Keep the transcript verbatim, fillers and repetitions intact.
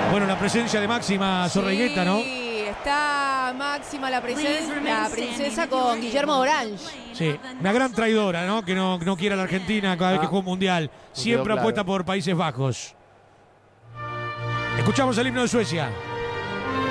Bueno, la presencia de Máxima Zorregueta, ¿no? Sí, está Máxima la, presen- la princesa con Guillermo Orange. Sí, una gran traidora, ¿no? Que no, no quiere a la Argentina cada vez Ah, que juega un mundial. Siempre claro. apuesta por Países Bajos. Escuchamos el himno de Suecia.